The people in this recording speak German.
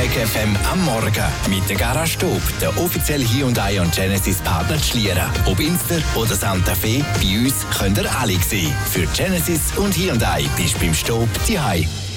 Click FM am Morgen mit der Garage Stub, der offizielle Hyundai und Genesis Partner Schlieren. Ob Inster oder Santa Fe, bei uns könnt ihr alle sehen. Für Genesis und Hyundai bist du beim Stub die Hai.